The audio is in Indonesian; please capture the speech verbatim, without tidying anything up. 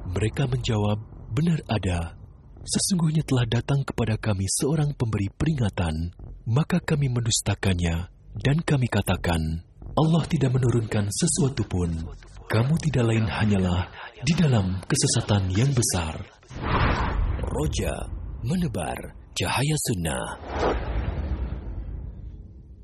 Mereka menjawab, benar ada. Sesungguhnya telah datang kepada kami seorang pemberi peringatan, maka kami mendustakannya, dan kami katakan, Allah tidak menurunkan sesuatu pun. Kamu tidak lain hanyalah di dalam kesesatan yang besar. Roja menebar cahaya sunnah.